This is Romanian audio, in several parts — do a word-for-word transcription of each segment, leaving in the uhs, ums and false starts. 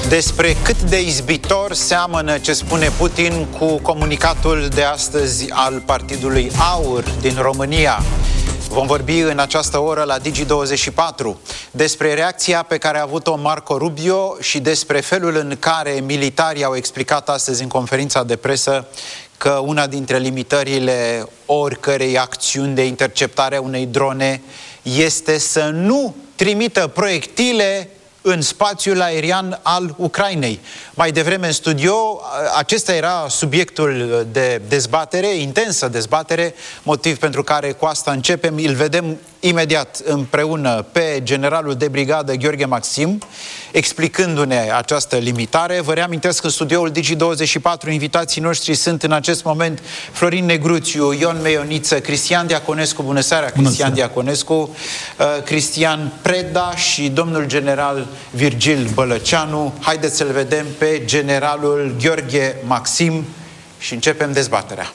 Despre cât de izbitor seamănă ce spune Putin cu comunicatul de astăzi al Partidului Aur din România. Vom vorbi în această oră la Digi douăzeci și patru despre reacția pe care a avut-o Marco Rubio și despre felul în care militarii au explicat astăzi în conferința de presă că una dintre limitările oricărei acțiuni de interceptare a unei drone este să nu trimită proiectile în spațiul aerian al Ucrainei. Mai devreme în studio, acesta era subiectul de dezbatere, intensă dezbatere, motiv pentru care cu asta începem. Îl vedem imediat împreună pe generalul de brigadă Gheorghe Maxim, explicându-ne această limitare. Vă reamintesc că în studioul Digi douăzeci și patru invitații noștri sunt în acest moment Florin Negruțiu, Ion Meioniță, Cristian Diaconescu, bună seara, Cristian Diaconescu, uh, Cristian Preda și domnul general Virgil Bălăceanu. Haideți să-l vedem pe generalul Gheorghe Maxim și începem dezbaterea.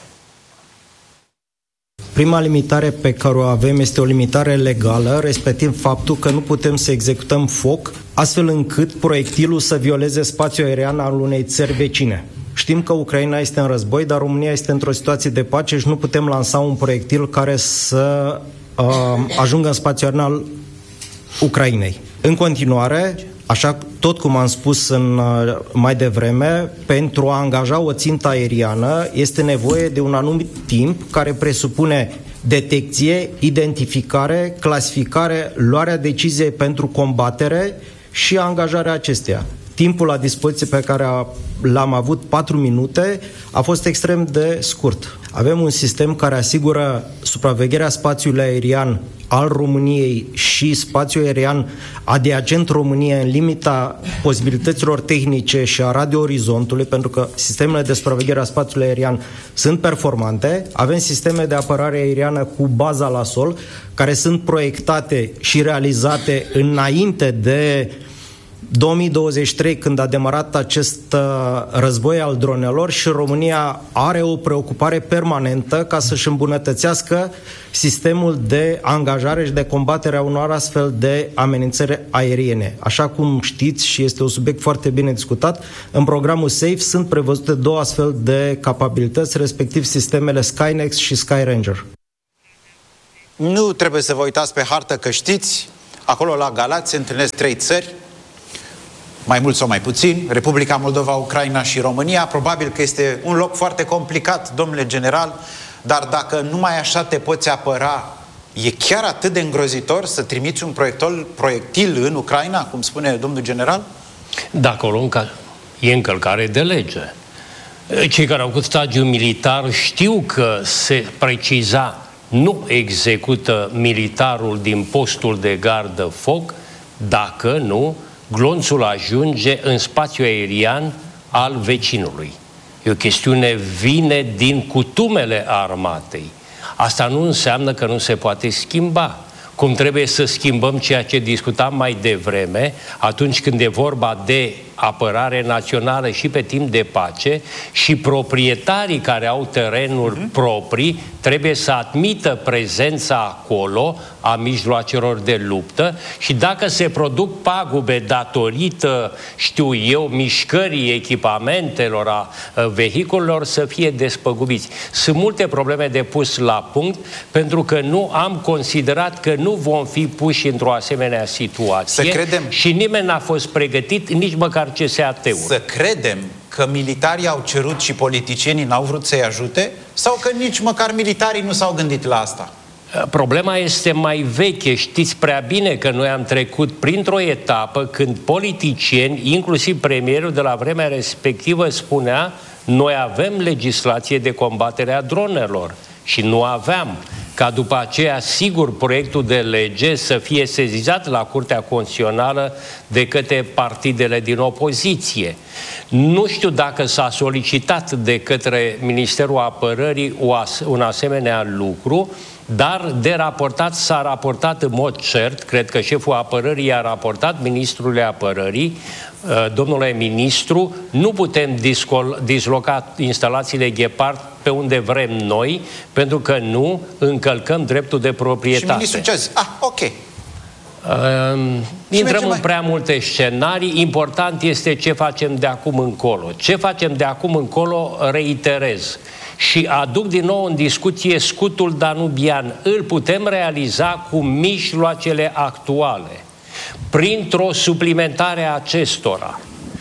Prima limitare pe care o avem este o limitare legală, respectiv faptul că nu putem să executăm foc astfel încât proiectilul să violeze spațiul aerian al unei țări vecine. Știm că Ucraina este în război, dar România este într-o situație de pace și nu putem lansa un proiectil care să uh, ajungă în spațiul aerian al Ucrainei. În continuare, așa tot cum am spus în, mai devreme, pentru a angaja o țintă aeriană este nevoie de un anumit timp care presupune detecție, identificare, clasificare, luarea deciziei pentru combatere și angajarea acesteia. Timpul la dispoziție pe care l-am avut, patru minute, a fost extrem de scurt. Avem un sistem care asigură supravegherea spațiului aerian al României și spațiul aerian adiacent României în limita posibilităților tehnice și a radio-orizontului, pentru că sistemele de supraveghere a spațiului aerian sunt performante. Avem sisteme de apărare aeriană cu baza la sol, care sunt proiectate și realizate înainte de două mii douăzeci și trei, când a demarat acest uh, război al dronelor, și România are o preocupare permanentă ca să-și îmbunătățească sistemul de angajare și de combatere a unor astfel de amenințări aeriene. Așa cum știți, și este un subiect foarte bine discutat, în programul SAFE sunt prevăzute două astfel de capabilități, respectiv sistemele Skynex și Skyranger. Nu trebuie să vă uitați pe hartă că știți, acolo la Galați se întâlnesc trei țări, mai mult sau mai puțin, Republica Moldova, Ucraina și România. Probabil că este un loc foarte complicat, domnule general, dar dacă numai așa te poți apăra, e chiar atât de îngrozitor să trimiți un proiectil, proiectil în Ucraina, cum spune domnul general? Da, acolo e încălcare de lege. Cei care au făcut stagiul militar știu că se preciza: nu execută militarul din postul de gardă foc dacă nu glonțul ajunge în spațiul aerian al vecinului. E o chestiune, vine din cutumele armatei. Asta nu înseamnă că nu se poate schimba. Cum trebuie să schimbăm ceea ce discutam mai devreme, atunci când e vorba de apărare națională și pe timp de pace, și proprietarii care au terenuri uh-huh. proprii trebuie să admită prezența acolo a mijloacelor de luptă, și dacă se produc pagube datorită, știu eu, mișcării echipamentelor, a vehiculelor, să fie despăgubiți. Sunt multe probleme de pus la punct, pentru că nu am considerat că nu vom fi puși într-o asemenea situație. Să credem. Și nimeni n-a fost pregătit, nici măcar C S A T-ul. Să credem că militarii au cerut și politicienii n-au vrut să-i ajute, sau că nici măcar militarii nu s-au gândit la asta? Problema este mai veche. Știți prea bine că noi am trecut printr-o etapă când politicieni, inclusiv premierul de la vremea respectivă, spunea: noi avem legislație de combatere a dronelor. Și nu aveam. Ca după aceea, sigur, proiectul de lege să fie sezizat la Curtea Constituțională de către partidele din opoziție. Nu știu dacă s-a solicitat de către Ministerul Apărării un asemenea lucru, dar de raportat s-a raportat în mod cert, cred că șeful apărării a raportat ministrului apărării: domnule ministru, nu putem disloca instalațiile Ghepard pe unde vrem noi, pentru că nu încălcăm dreptul de proprietate. Și ministrul ce a zis? Ah, ok. Uh, Intrăm în prea multe scenarii. Important este ce facem de acum încolo. Ce facem de acum încolo, reiterez. Și aduc din nou în discuție scutul danubian. Îl putem realiza cu mijloacele actuale, printr-o suplimentare a acestora,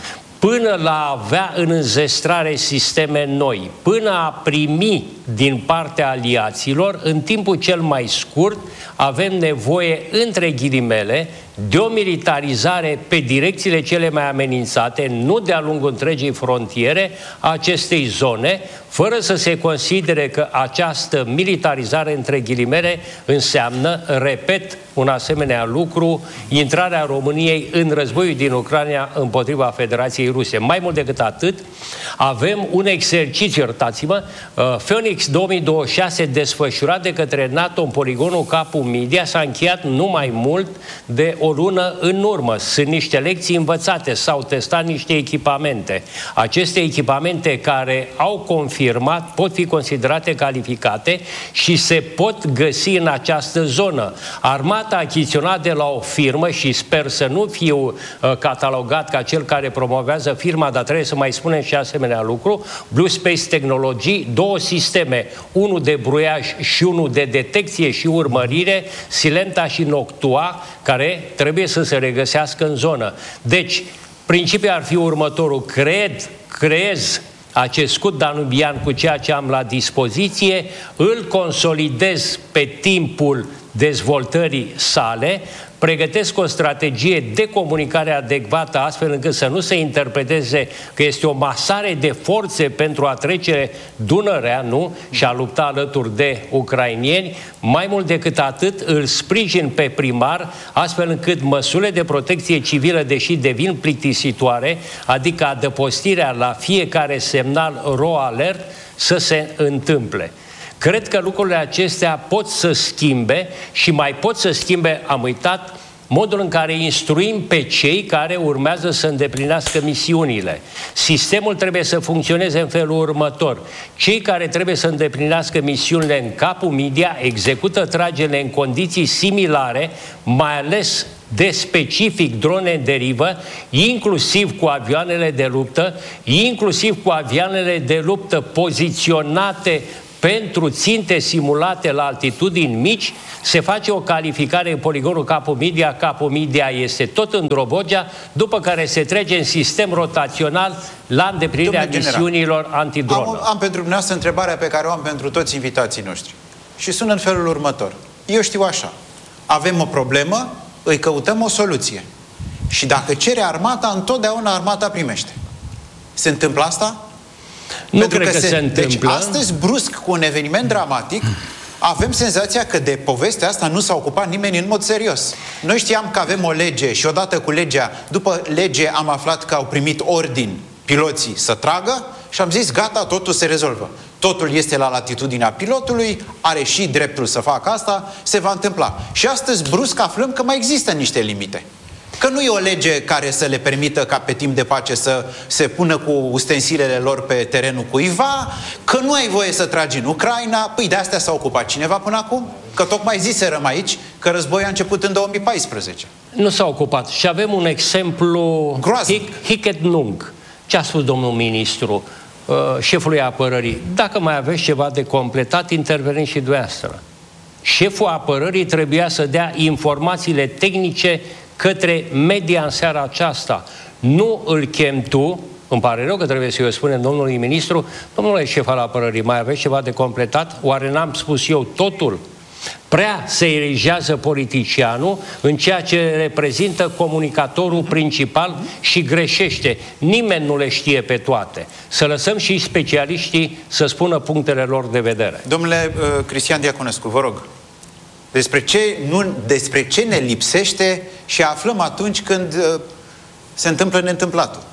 până la a avea în înzestrare sisteme noi, până a primi din partea aliaților, în timpul cel mai scurt, avem nevoie, între ghilimele, de o militarizare pe direcțiile cele mai amenințate, nu de-a lungul întregii frontiere a acestei zone, fără să se considere că această militarizare, între ghilimele, înseamnă, repet, un asemenea lucru, intrarea României în războiul din Ucraina împotriva Federației Ruse. Mai mult decât atât, avem un exercițiu, iertați-mă, uh, Phoenix două mii douăzeci și șase, desfășurat de către NATO în poligonul Capu Media, s-a încheiat nu mai mult de o lună în urmă. Sunt niște lecții învățate, s-au testat niște echipamente. Aceste echipamente care au confirmat pot fi considerate calificate și se pot găsi în această zonă. Armata a achiziționat de la o firmă și sper să nu fiu uh, catalogat ca cel care promovează firma, dar trebuie să mai spunem și asemenea lucru, Blue Space Technology, două sisteme, unul de bruiaj și unul de detecție și urmărire, Silenta și Noctua, care trebuie să se regăsească în zonă. Deci, principiul ar fi următorul. Cred, creez acest scut danubian cu ceea ce am la dispoziție, îl consolidez pe timpul dezvoltării sale, pregătesc o strategie de comunicare adecvată astfel încât să nu se interpreteze că este o masare de forțe pentru a trece Dunărea, nu? Și a lupta alături de ucrainieni. Mai mult decât atât, îl sprijin pe primar astfel încât măsurile de protecție civilă, deși devin plictisitoare, adică adăpostirea la fiecare semnal ro alert, să se întâmple. Cred că lucrurile acestea pot să schimbe și mai pot să schimbe, am uitat, modul în care instruim pe cei care urmează să îndeplinească misiunile. Sistemul trebuie să funcționeze în felul următor. Cei care trebuie să îndeplinească misiunile în Capu Media execută tragerile în condiții similare, mai ales de specific drone în derivă, inclusiv cu avioanele de luptă, inclusiv cu avioanele de luptă poziționate pentru ținte simulate la altitudini mici. Se face o calificare în poligonul Capu Media. Capu Media este tot în Drobogea, după care se trece în sistem rotațional la îndeplinirea misiunilor antidronă. Am, am pentru dumneavoastră întrebarea pe care o am pentru toți invitații noștri. Și sună în felul următor. Eu știu așa. Avem o problemă, îi căutăm o soluție. Și dacă cere armata, întotdeauna armata primește. Se întâmplă asta? Nu Pentru cred că, că se, se întâmplă. Deci astăzi, brusc, cu un eveniment dramatic, avem senzația că de povestea asta nu s-a ocupat nimeni în mod serios. Noi știam că avem o lege și odată cu legea, după lege am aflat că au primit ordin piloții să tragă și am zis gata, totul se rezolvă. Totul este la latitudinea pilotului, are și dreptul să facă asta, se va întâmpla. Și astăzi, brusc, aflăm că mai există niște limite. Că nu e o lege care să le permită ca pe timp de pace să se pună cu ustensilele lor pe terenul cuiva, că nu ai voie să tragi în Ucraina. Păi de astea s-a ocupat cineva până acum? Că tocmai ziserăm aici că războiul a început în două mii paisprezece. Nu s-a ocupat. Și avem un exemplu Hicket Nung. Ce a spus domnul ministru, uh, șefului apărării? Dacă mai aveți ceva de completat, interveniți și dumneavoastră. Șeful apărării trebuia să dea informațiile tehnice către media în seara aceasta. Nu îl chem tu, îmi pare rău că trebuie să-i spunem domnului ministru, domnule șef al apărării, mai aveți ceva de completat? Oare n-am spus eu totul? Prea se erigează politicianul în ceea ce reprezintă comunicatorul principal și greșește. Nimeni nu le știe pe toate. Să lăsăm și specialiștii să spună punctele lor de vedere. Domnule uh, Cristian Diaconescu, vă rog. Despre ce, nu, despre ce ne lipsește și aflăm atunci când uh, se întâmplă neîntâmplatul.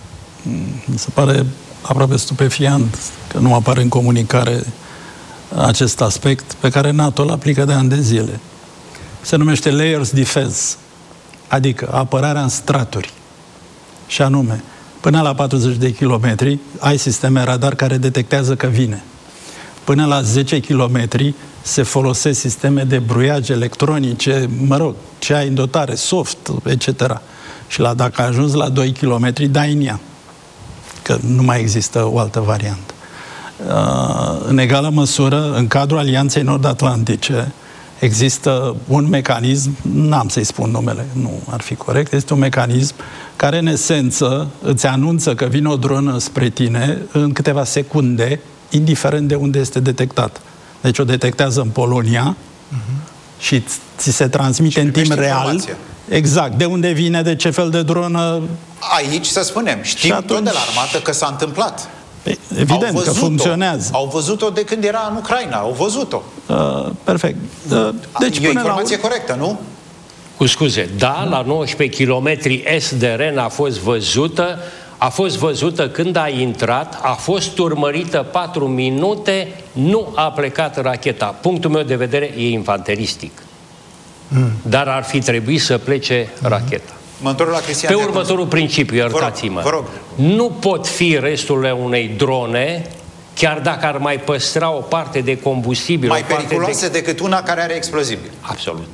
Mi se pare aproape stupefiant că nu apare în comunicare acest aspect pe care NATO îl aplică de ani de zile. Se numește Layers Defense, adică apărarea în straturi. Și anume, până la patruzeci de kilometri ai sisteme radar care detectează că vine. Până la zece kilometri se folosesc sisteme de bruiaj electronice, mă rog, ce ai în dotare, soft, et cetera. Și la, dacă ajungi la doi kilometri, dai în ea. Că nu mai există o altă variantă. Uh, în egală măsură, în cadrul Alianței Nord-Atlantice, există un mecanism, n-am să-i spun numele, nu ar fi corect, este un mecanism care, în esență, îți anunță că vine o dronă spre tine în câteva secunde, indiferent de unde este detectat. Deci o detectează în Polonia uh-huh. și ți se transmite și în timp real. Exact. De unde vine, de ce fel de dronă. Aici, să spunem, știm atunci... tot de la armată că s-a întâmplat. Evident că funcționează. Au văzut-o de când era în Ucraina, au văzut-o. Uh, perfect. Uh, deci, e o informație la... corectă, nu? Cu scuze, da, la nouăsprezece kilometri est de Ren a fost văzută, a fost văzută când a intrat, a fost urmărită patru minute, nu a plecat racheta. Punctul meu de vedere e infanteristic. Mm. Dar ar fi trebuit să plece mm. racheta. Mă la Cristian Pe următorul principiu, iertați-mă. Vă rog, vă rog. Nu pot fi resturile unei drone, chiar dacă ar mai păstra o parte de combustibil. Mai o parte periculoase de... decât una care are explozibil. Absolut.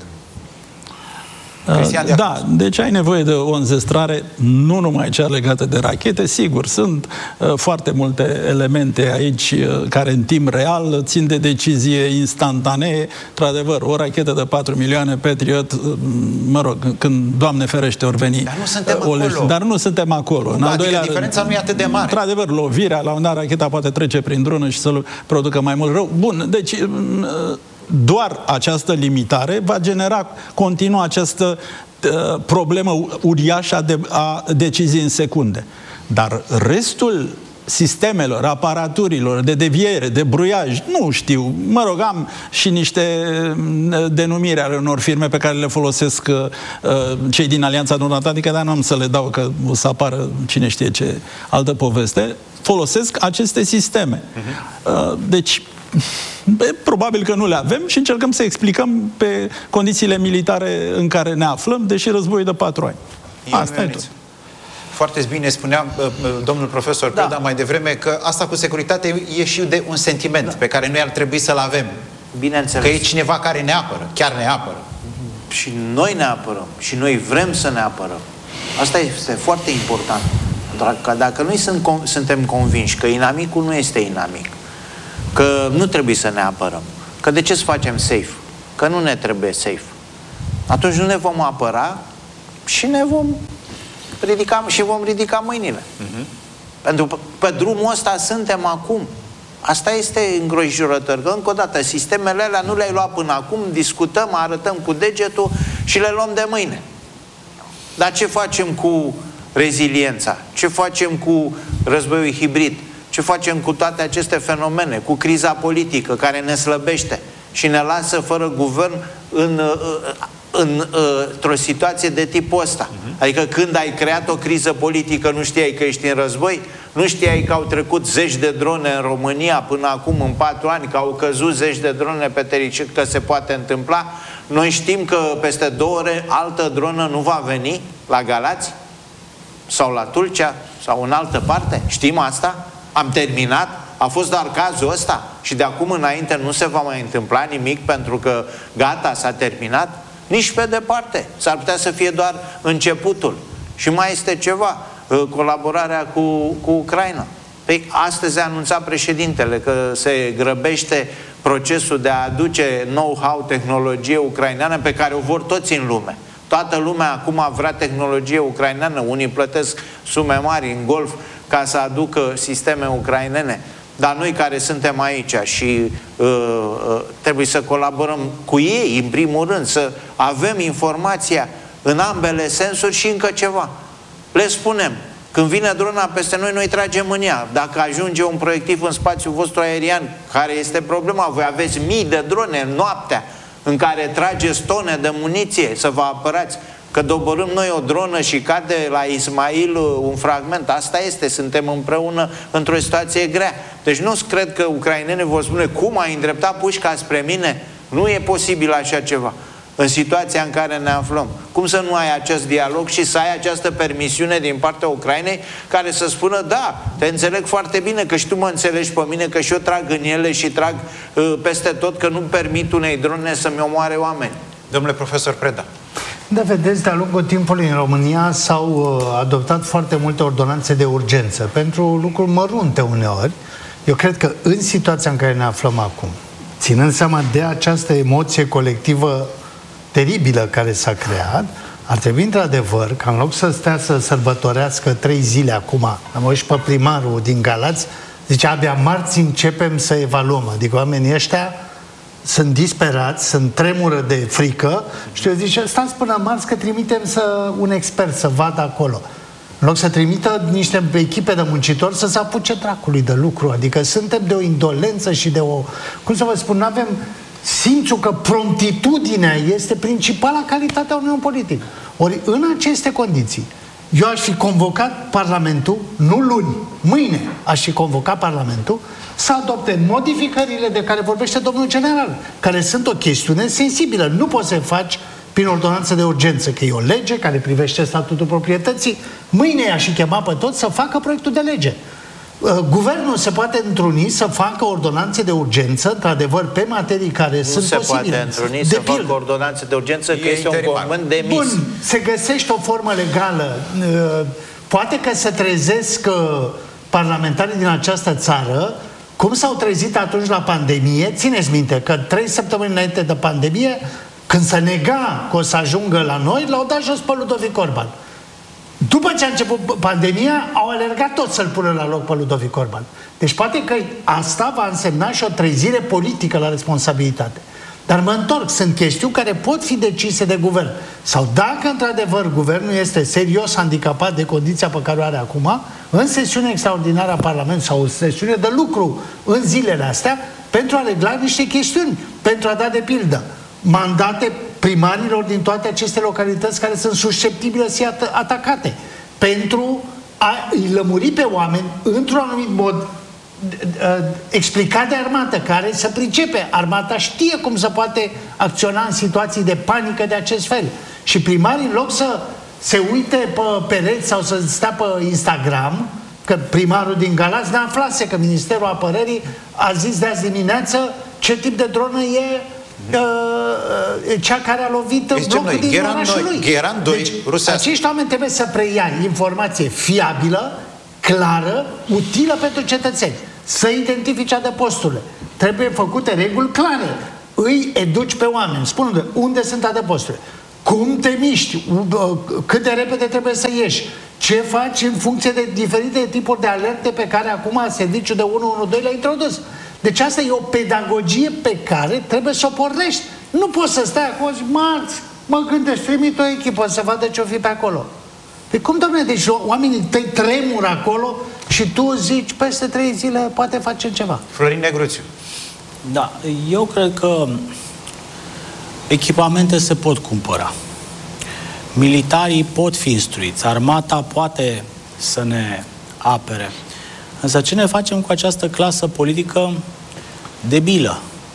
Uh, da, deci ai nevoie de o înzestrare, nu numai cea legată de rachete, sigur, sunt uh, foarte multe elemente aici uh, care în timp real țin de decizie instantanee. Într-adevăr, o rachetă de patru milioane Patriot, uh, mă rog, când, Doamne ferește, ori veni. Dar nu suntem uh, acolo. Dar nu suntem acolo. Da, adică diferența nu e atât de mare. Într-adevăr, lovirea, la un dat racheta poate trece prin dronă și să producă mai mult rău. Bun, deci... Uh, doar această limitare va genera continuu această uh, problemă uriașă de, a deciziei în secunde. Dar restul sistemelor, aparaturilor de deviere, de bruiaj, nu știu, mă rog, am și niște denumiri ale unor firme pe care le folosesc uh, cei din Alianța Nord-Atlantică, dar nu am să le dau, că o să apară cine știe ce altă poveste. Folosesc aceste sisteme. Uh-huh. Uh, deci, probabil că nu le avem și încercăm să explicăm pe condițiile militare în care ne aflăm, deși războiul de patru ani. Asta e tot. Foarte bine spunea domnul profesor da. Preda mai devreme că asta cu securitate e și de un sentiment da. pe care noi ar trebui să-l avem. Bineînțeles. Că e cineva care ne apără, chiar ne apără. Și noi ne apărăm. Și noi vrem să ne apărăm. Asta este foarte important. Că dacă noi sunt, suntem convinși că inamicul nu este inamic, că nu trebuie să ne apărăm, că de ce să facem safe? Că nu ne trebuie safe. Atunci nu ne vom apăra și ne vom ridica și vom ridica mâinile. Uh-huh. Pentru că pe drumul ăsta suntem acum. Asta este îngrijorător, că încă o dată sistemele alea nu le-ai luat până acum, discutăm, arătăm cu degetul și le luăm de mâine. Dar ce facem cu reziliența? Ce facem cu războiul hibrid? Ce facem cu toate aceste fenomene? Cu criza politică care ne slăbește și ne lasă fără guvern în, în, într-o situație de tipul ăsta. Uh-huh. Adică când ai creat o criză politică, nu știai că ești în război? Nu știai că au trecut zeci de drone în România până acum, în patru ani, că au căzut zeci de drone pe teritoriu, că se poate întâmpla? Noi știm că peste două ore altă dronă nu va veni la Galați? Sau la Tulcea? Sau în altă parte? Știm asta? Am terminat? A fost doar cazul ăsta? Și de acum înainte nu se va mai întâmpla nimic pentru că gata, s-a terminat? Nici pe departe. S-ar putea să fie doar începutul. Și mai este ceva, colaborarea cu, cu Ucraina. Păi astăzi a anunțat președintele că se grăbește procesul de a aduce know-how, tehnologie ucraineană pe care o vor toți în lume. Toată lumea acum vrea tehnologie ucraineană. Unii plătesc sume mari în golf ca să aducă sisteme ucrainene. Dar noi care suntem aici și uh, uh, trebuie să colaborăm cu ei, în primul rând, să avem informația în ambele sensuri și încă ceva. Le spunem, când vine drona peste noi, noi tragem în ea. Dacă ajunge un proiectiv în spațiul vostru aerian, care este problema? Voi aveți mii de drone noaptea în care trageți tone de muniție să vă apărați. Că doborâm noi o dronă și cade la Ismail un fragment. Asta este, suntem împreună într-o situație grea. Deci nu cred că ucrainenii vor spune cum ai îndreptat pușca spre mine. Nu e posibil așa ceva. în situația în care ne aflăm? Cum să nu ai acest dialog și să ai această permisiune din partea Ucrainei care să spună, da, te înțeleg foarte bine că și tu mă înțelegi pe mine, că și eu trag în ele și trag uh, peste tot, că nu permit unei drone să-mi omoare oameni. Domnule profesor Preda. Da, vedeți, de-a lungul timpului în România s-au uh, adoptat foarte multe ordonanțe de urgență pentru lucruri mărunte uneori. Eu cred că în situația în care ne aflăm acum, ținând seama de această emoție colectivă teribilă care s-a creat, ar trebui într-adevăr ca în loc să stea să sărbătorească trei zile acum, am auzit pe primarul din Galați, zice, abia marți începem să evaluăm, adică oamenii ăștia sunt disperați, sunt tremură de frică și eu zice, stați până marți că trimitem să, un expert să vadă acolo. În loc să trimită niște echipe de muncitori să se apuce dracului de lucru. Adică suntem de o indolență și de o... Cum să vă spun, nu avem simțul că promptitudinea este principala calitate a unui om politic. Ori în aceste condiții, eu aș fi convocat Parlamentul, nu luni, mâine aș fi convocat Parlamentul să adopte modificările de care vorbește domnul general, care sunt o chestiune sensibilă. Nu poți să faci prin ordonanță de urgență, că e o lege care privește statutul proprietății. Mâine i-aș fi chema pe toți să facă proiectul de lege. Guvernul se poate întruni să facă ordonanțe de urgență, într-adevăr, pe materii care nu sunt se posibile. poate întruni să facă ordonanțe de urgență, că este un cuvânt demis. Bun, se găsește o formă legală. Poate că se trezesc parlamentarii din această țară, cum s-au trezit atunci la pandemie. Țineți minte că trei săptămâni înainte de pandemie, când se nega că o să ajungă la noi, l-au dat jos pe Ludovic Orban. După ce a început pandemia, au alergat tot să-l pună la loc pe Ludovic Orban. Deci poate că asta va însemna și o trezire politică la responsabilitate. Dar mă întorc, sunt chestiuni care pot fi decise de guvern. Sau dacă într-adevăr guvernul este serios handicapat de condiția pe care o are acum, în sesiune extraordinară a Parlamentului sau în sesiune de lucru în zilele astea, pentru a regla niște chestiuni, pentru a da de pildă mandate primarilor din toate aceste localități care sunt susceptibile să fie atacate, pentru a îi lămuri pe oameni într-un anumit mod explicat de armată, care să pricepe. Armata știe cum se poate acționa în situații de panică de acest fel. Și primarii, în loc să se uite pe pereți sau să stea pe Instagram, că primarul din Galați ne aflase că Ministerul Apărării a zis de azi dimineață ce tip de dronă e Uh, cea care a lovit este blocul din Gheran orașul lui. Gheran doi, deci, rusească. acești oameni trebuie să preia informație fiabilă, clară, utilă pentru cetățeni. Să identifice adăposturile. Trebuie făcute reguli clare. Îi educi pe oameni. Spune unde sunt adăposturile, cum te miști, cât de repede trebuie să ieși, ce faci în funcție de diferite tipuri de alerte pe care acum serviciul de unu unu doi le-a introdus. Deci asta e o pedagogie pe care trebuie să o pornești. Nu poți să stai acolo și marți, mă gândesc, trimit o echipă să vadă ce-o fi pe acolo. Păi cum, domnule, deci oamenii tăi tremură acolo și tu zici peste trei zile poate facem ceva. Florin Negruțiu. Da, eu cred că echipamente se pot cumpăra. Militarii pot fi instruiți, armata poate să ne apere. Însă ce ne facem cu această clasă politică debilă,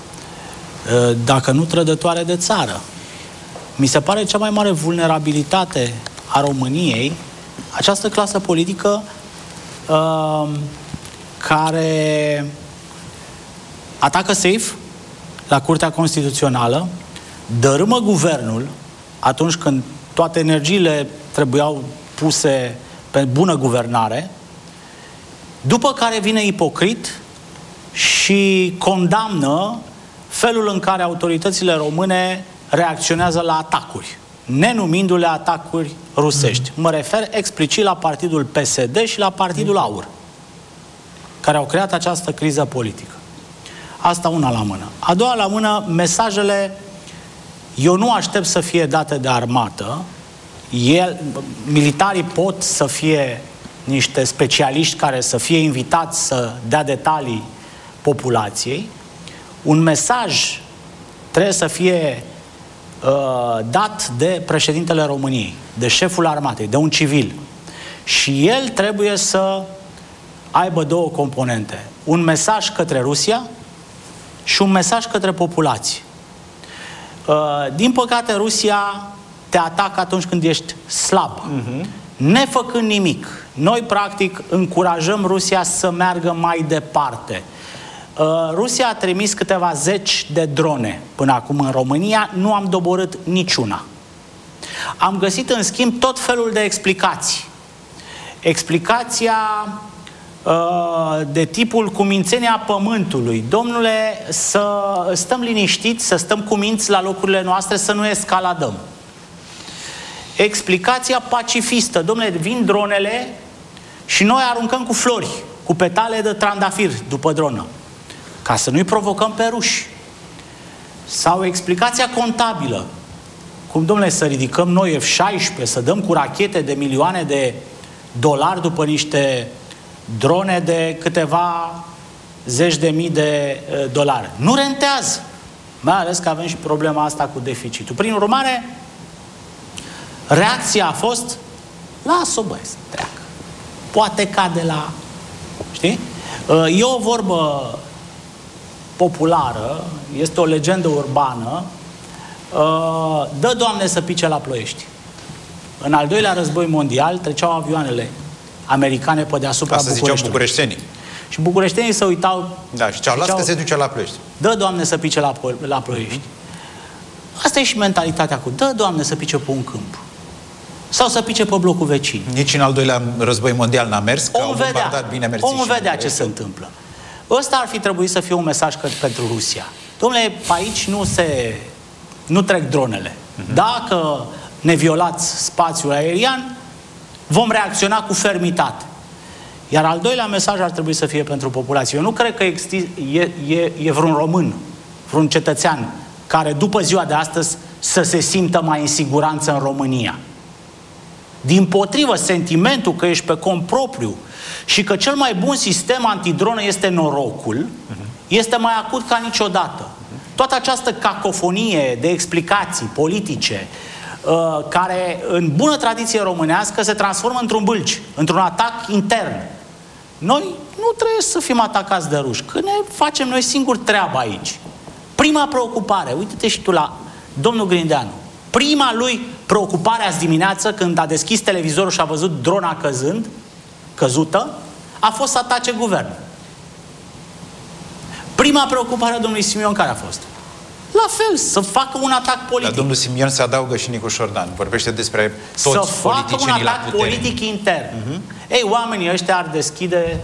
dacă nu trădătoare de țară? Mi se pare cea mai mare vulnerabilitate a României această clasă politică uh, care atacă safe la Curtea Constituțională, dărâmă guvernul atunci când toate energiile trebuiau puse pe bună guvernare, după care vine ipocrit și condamnă felul în care autoritățile române reacționează la atacuri, nenumindu-le atacuri rusești. Mă refer explicit la partidul P S D și la partidul AUR, care au creat această criză politică. Asta una la mână. A doua la mână, mesajele, eu nu aștept să fie date de armată. El, militarii pot să fie niște specialiști care să fie invitați să dea detalii populației. Un mesaj trebuie să fie uh, dat de președintele României, de șeful armatei, de un civil. Și el trebuie să aibă două componente. Un mesaj către Rusia și un mesaj către populație. Din păcate, Rusia te atacă atunci când ești slab. Uh-huh. Nefăcând nimic. Noi, practic, încurajăm Rusia să meargă mai departe. Rusia a trimis câteva zeci de drone până acum în România, nu am doborât niciuna. Am găsit, în schimb, tot felul de explicații. Explicația uh, de tipul cumințenia pământului. Domnule, să stăm liniștiți, să stăm cuminți la locurile noastre, să nu escaladăm. Explicația pacifistă. Domnule, vin dronele și noi aruncăm cu flori, cu petale de trandafir după dronă, ca să nu-i provocăm pe ruși. Sau explicația contabilă. Cum, domnule, să ridicăm noi F șaisprezece, să dăm cu rachete de milioane de dolari după niște drone de câteva zeci de mii de uh, dolari. Nu rentează. Mai ales că avem și problema asta cu deficitul. Prin urmare, reacția a fost: lasă-o, băi, să treacă. Poate cade la... Știi? Uh, e o vorbă populară, este o legendă urbană. Uh, dă, Doamne, să pice la Ploiești. În al doilea război mondial treceau avioanele americane pe deasupra Bucureștiului. Asta ziceau bucureștenii. Și bucureștenii se uitau... Da, și ceau, las că se duce la Ploiești. Dă, Doamne, să pice la, la Ploiești. Mm-hmm. Asta e și mentalitatea cu dă, Doamne, să pice pe un câmp. Sau să pice pe blocul vecin. Nici în al doilea război mondial n-a mers, că om au vedea, bombardat bine mersi. Omul vedea ce se întâmplă. Ăsta ar fi trebuit să fie un mesaj pentru Rusia. Dom'le, pe aici nu se... nu trec dronele. Uh-huh. Dacă ne violați spațiul aerian, vom reacționa cu fermitate. Iar al doilea mesaj ar trebui să fie pentru populație. Eu nu cred că exist, e, e, e vreun român, vreun cetățean, care după ziua de astăzi să se simtă mai în siguranță în România. Dimpotrivă, sentimentul că ești pe cont propriu și că cel mai bun sistem antidronă este norocul, uh-huh. este mai acut ca niciodată. Toată această cacofonie de explicații politice, uh, care în bună tradiție românească se transformă într-un bâlci, într-un atac intern. Noi nu trebuie să fim atacați de ruși, că ne facem noi singuri treaba aici. Prima preocupare, uite-te și tu la domnul Grindeanu, prima lui preocupare azi dimineață, când a deschis televizorul și a văzut drona căzând, căzută, a fost să atace guvernul. Prima preocupare a domnului Simion care a fost? La fel, să facă un atac politic. Dar domnul Simion se adaugă și Nicu Șordan. Vorbește despre toți să facă un atac politic intern. Uh-huh. Ei, oamenii ăștia ar deschide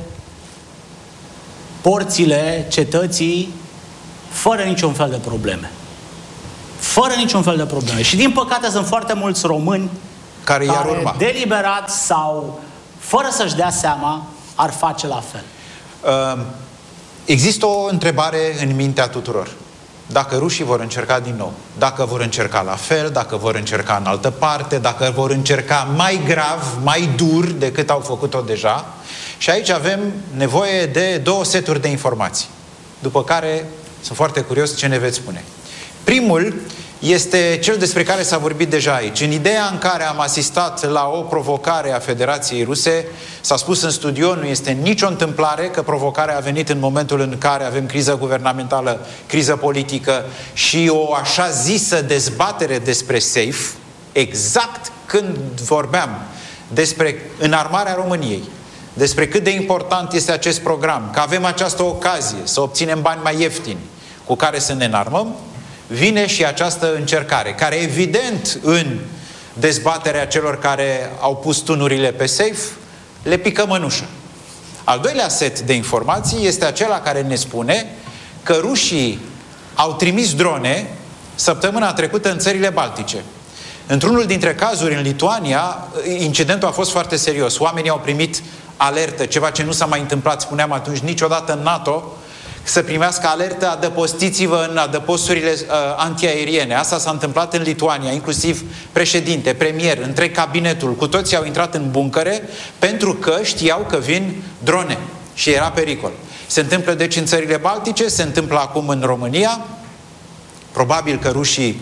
porțile cetății fără niciun fel de probleme. Fără niciun fel de probleme. Și din păcate sunt foarte mulți români care, care iar urma. deliberat sau fără să-și dea seama ar face la fel. Uh, există o întrebare în mintea tuturor. Dacă rușii vor încerca din nou, dacă vor încerca la fel, dacă vor încerca în altă parte, dacă vor încerca mai grav, mai dur decât au făcut-o deja. Și aici avem nevoie de două seturi de informații, după care sunt foarte curios ce ne veți spune. Primul este cel despre care s-a vorbit deja aici. În ideea în care am asistat la o provocare a Federației Ruse, s-a spus în studio, nu este nicio întâmplare că provocarea a venit în momentul în care avem criză guvernamentală, criză politică și o așa zisă dezbatere despre SAFE, exact când vorbeam despre înarmarea României, despre cât de important este acest program, că avem această ocazie să obținem bani mai ieftini cu care să ne înarmăm, vine și această încercare, care evident în dezbaterea celor care au pus tunurile pe SAFE, le pică mănușă. Al doilea set de informații este acela care ne spune că rușii au trimis drone săptămâna trecută în țările Baltice. Într-unul dintre cazuri, în Lituania, incidentul a fost foarte serios. Oamenii au primit alertă, ceva ce nu s-a mai întâmplat, spuneam atunci, niciodată în NATO, să primească alertă, adăpostiți-vă în adăposturile uh, antiaeriene. Asta s-a întâmplat în Lituania, inclusiv președinte, premier, întreg cabinetul, cu toții au intrat în buncăre pentru că știau că vin drone și era pericol. Se întâmplă deci în țările Baltice, se întâmplă acum în România. Probabil că rușii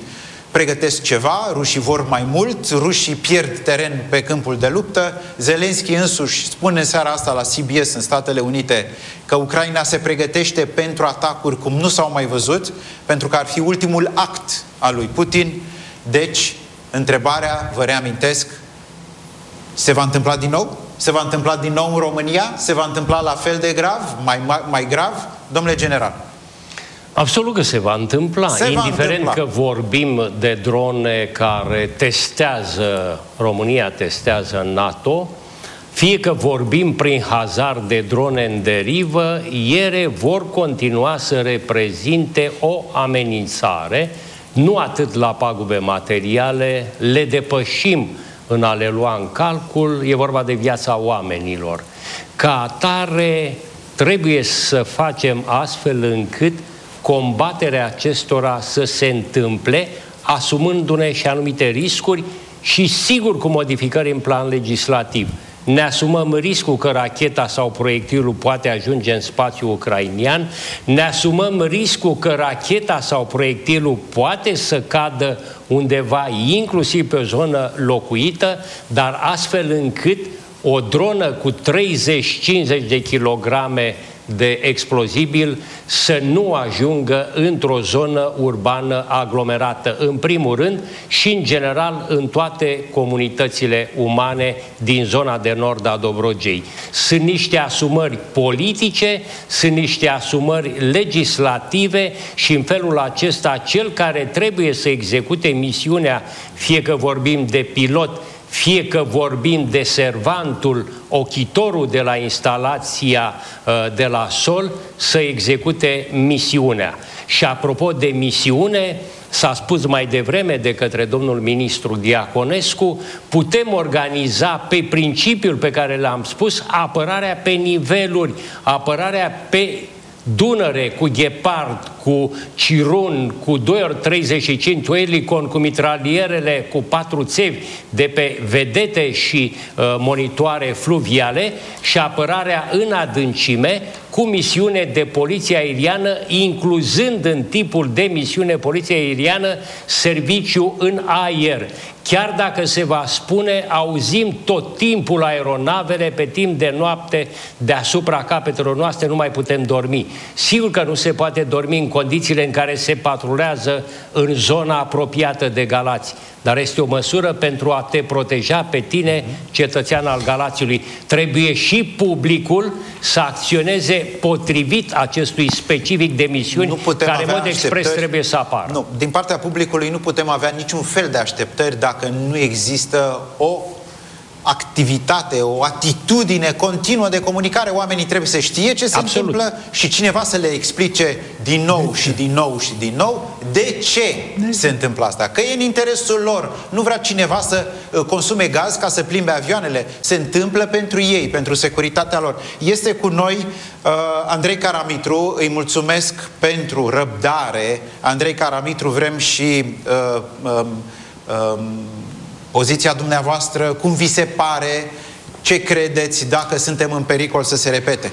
pregătesc ceva, rușii vor mai mult, rușii pierd teren pe câmpul de luptă. Zelenski însuși spune în seara asta la C B S în Statele Unite că Ucraina se pregătește pentru atacuri cum nu s-au mai văzut, pentru că ar fi ultimul act al lui Putin. Deci, întrebarea, vă reamintesc, se va întâmpla din nou? Se va întâmpla din nou în România? Se va întâmpla la fel de grav? Mai, mai, mai grav? Domnule general. Absolut că se va întâmpla, se indiferent va întâmpla. că vorbim de drone care testează, România testează în NATO, fie că vorbim prin hazard de drone în derivă, ele vor continua să reprezinte o amenințare, nu atât la pagube materiale, le depășim în a le lua în calcul, e vorba de viața oamenilor. Ca atare, trebuie să facem astfel încât combaterea acestora să se întâmple, asumându-ne și anumite riscuri și sigur cu modificări în plan legislativ. Ne asumăm riscul că racheta sau proiectilul poate ajunge în spațiul ucrainian, ne asumăm riscul că racheta sau proiectilul poate să cadă undeva, inclusiv pe o zonă locuită, dar astfel încât o dronă cu treizeci cincizeci de kilograme de explozibil să nu ajungă într-o zonă urbană aglomerată, în primul rând și în general în toate comunitățile umane din zona de nord a Dobrogei. Sunt niște asumări politice, sunt niște asumări legislative și în felul acesta cel care trebuie să execute misiunea, fie că vorbim de pilot, fie că vorbim de servantul, ochitorul de la instalația de la sol, să execute misiunea. Și apropo de misiune, s-a spus mai devreme de către domnul ministru Diaconescu, putem organiza pe principiul pe care l-am spus, apărarea pe niveluri, apărarea pe Dunăre, cu Ghepard, cu Cirun, cu doi ori treizeci și cinci, cu Elicon, cu mitralierele, cu patru țevi de pe vedete și uh, monitoare fluviale și apărarea în adâncime cu misiune de poliție aeriană, incluzând în tipul de misiune poliție aeriană serviciu în aer. Chiar dacă se va spune, auzim tot timpul aeronavele pe timp de noapte deasupra capetelor noastre, nu mai putem dormi. Sigur că nu se poate dormi în condițiile în care se patrulează în zona apropiată de Galați, dar este o măsură pentru a te proteja pe tine, cetățean al Galațiului. Trebuie și publicul să acționeze potrivit acestui specific de misiuni care, în mod expres, trebuie să apară. Nu, din partea publicului nu putem avea niciun fel de așteptări dacă nu există o activitate, o atitudine continuă de comunicare. Oamenii trebuie să știe ce se Absolut. întâmplă și cineva să le explice din nou și din nou și din nou de ce se întâmplă asta. Că e în interesul lor. Nu vrea cineva să consume gaz ca să plimbe avioanele. Se întâmplă pentru ei, pentru securitatea lor. Este cu noi uh, Andrei Caramitru. Îi mulțumesc pentru răbdare. Andrei Caramitru, vrem și uh, uh, uh, poziția dumneavoastră, cum vi se pare, ce credeți, dacă suntem în pericol să se repete?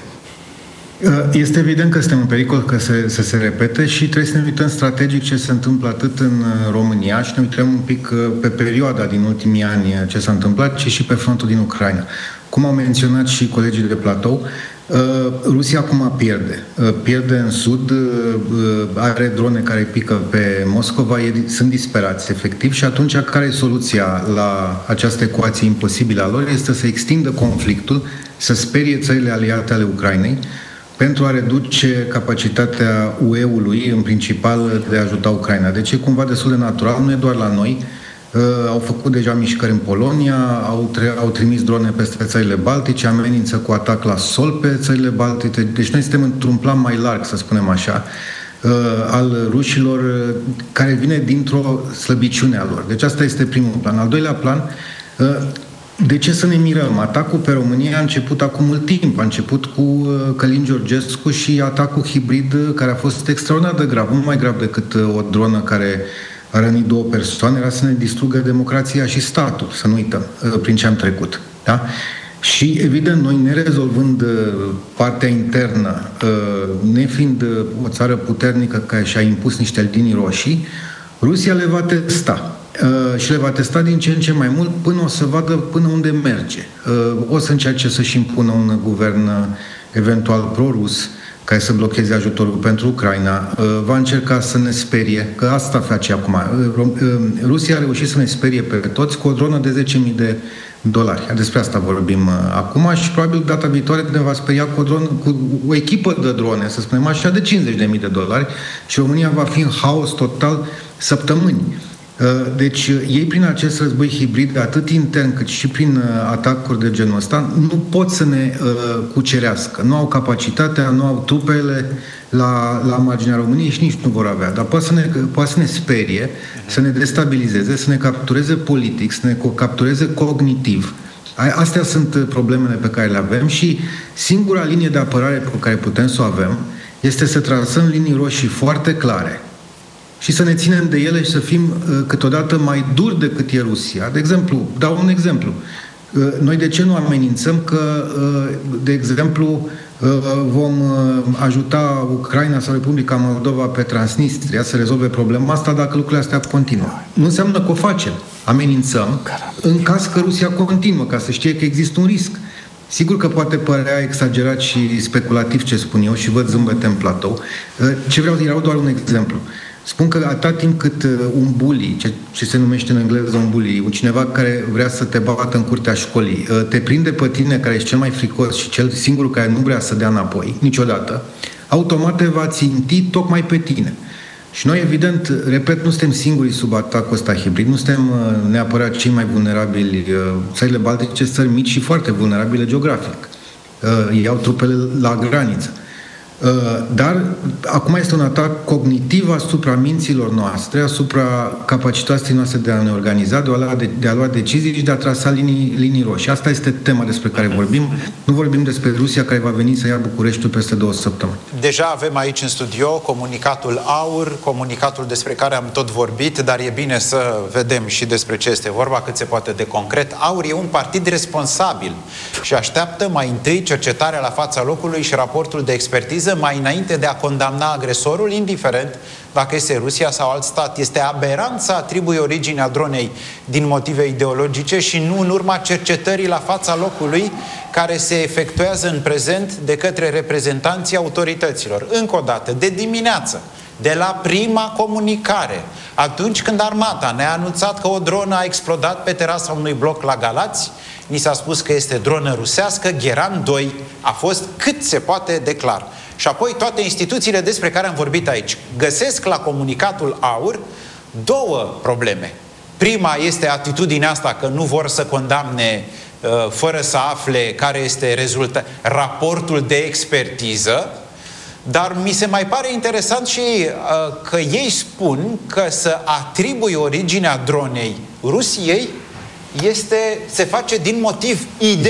Este evident că suntem în pericol că se, să se repete și trebuie să ne uităm strategic ce se întâmplă atât în România și ne uităm un pic pe perioada din ultimii ani ce s-a întâmplat, ci și pe frontul din Ucraina. Cum au menționat și colegii de platou, Rusia acum pierde. Pierde în sud, are drone care pică pe Moscova, sunt disperați, efectiv, și atunci care e soluția la această ecuație imposibilă a lor? Este să extindă conflictul, să sperie țările aliate ale Ucrainei, pentru a reduce capacitatea U E-ului, în principal, de a ajuta Ucraina. Deci e cumva destul de natural, nu e doar la noi. Uh, au făcut deja mișcări în Polonia, au, tre- au trimis drone peste țările Baltice, amenință cu atac la sol pe țările Baltice. Deci noi suntem într-un plan mai larg, să spunem așa, uh, al rușilor, uh, care vine dintr-o slăbiciune a lor. Deci asta este primul plan. Al doilea plan, uh, de ce să ne mirăm? Atacul pe România a început acum mult timp. A început cu uh, Călin Georgescu și atacul hibrid, uh, care a fost extraordinar de grav, mult mai grav decât uh, o dronă care a rănit două persoane, era să ne distrugă democrația și statul, să nu uităm, prin ce am trecut. Da? Și, evident, noi nerezolvând partea internă, nefiind o țară puternică care și-a impus niște linii roșii, Rusia le va testa. Uh, și le va testa din ce în ce mai mult până o să vadă până unde merge. Uh, o să încerce să-și impună un guvern uh, eventual pro-rus care să blocheze ajutorul pentru Ucraina. Uh, va încerca să ne sperie, că asta face acum. Uh, uh, Rusia a reușit să ne sperie pe toți cu o dronă de zece mii de dolari. Despre asta vorbim uh, acum și probabil data viitoare ne va speria cu o, dronă, cu o echipă de drone, să spunem așa, de cincizeci de mii de dolari și România va fi în haos total săptămâni. Deci ei prin acest război hibrid, atât intern cât și prin atacuri de genul ăsta, nu pot să ne uh, cucerească. Nu au capacitatea, nu au trupele la, la marginea României și nici nu vor avea. Dar poate să ne, poate să ne sperie, să ne destabilizeze, să ne captureze politic, să ne captureze cognitiv. Astea sunt problemele pe care le avem și singura linie de apărare pe care putem să o avem este să trasăm linii roșii foarte clare și să ne ținem de ele și să fim uh, câteodată mai duri decât e Rusia. De exemplu, dau un exemplu. Uh, noi de ce nu amenințăm că, uh, de exemplu, uh, vom uh, ajuta Ucraina sau Republica Moldova pe Transnistria să rezolve problema asta dacă lucrurile astea continuă? Nu înseamnă că o facem. Amenințăm în caz că Rusia continuă, ca să știe că există un risc. Sigur că poate părea exagerat și speculativ ce spun eu și văd zâmbete în platou. Uh, ce vreau să iau doar un exemplu. Spun că atât timp cât un bully, ce, ce se numește în engleză un bully, un cineva care vrea să te bată în curtea școlii, te prinde pe tine, care ești cel mai fricos și cel singur care nu vrea să dea înapoi, niciodată, automat te va ținti tocmai pe tine. Și noi, evident, repet, nu suntem singurii sub atacul ăsta hibrid, nu suntem neapărat cei mai vulnerabili. Țările baltice, țări mici și foarte vulnerabile geografic. Iau trupele la graniță. Dar acum este un atac cognitiv asupra minților noastre, asupra capacității noastre de a ne organiza, de a lua, de, de a lua decizii și de a trasa linii, linii roșii. Asta este tema despre care vorbim. Nu vorbim despre Rusia care va veni să ia Bucureștiul peste două săptămâni. Deja avem aici în studio comunicatul AUR, comunicatul despre care am tot vorbit, dar e bine să vedem și despre ce este vorba, cât se poate de concret. AUR e un partid responsabil și așteaptă mai întâi cercetarea la fața locului și raportul de expertiză mai înainte de a condamna agresorul, indiferent dacă este Rusia sau alt stat. Este aberant să atribui originea dronei din motive ideologice și nu în urma cercetării la fața locului care se efectuează în prezent de către reprezentanții autorităților. Încă o dată, de dimineață, de la prima comunicare, atunci când armata ne-a anunțat că o dronă a explodat pe terasa unui bloc la Galați, ni s-a spus că este dronă rusească, Gheran doi a fost cât se poate de clar. Și apoi toate instituțiile despre care am vorbit aici găsesc la comunicatul AUR două probleme. Prima este atitudinea asta că nu vor să condamne uh, fără să afle care este rezultat, raportul de expertiză, dar mi se mai pare interesant și uh, că ei spun că să atribui originea dronei Rusiei este, se face din motiv ideologic.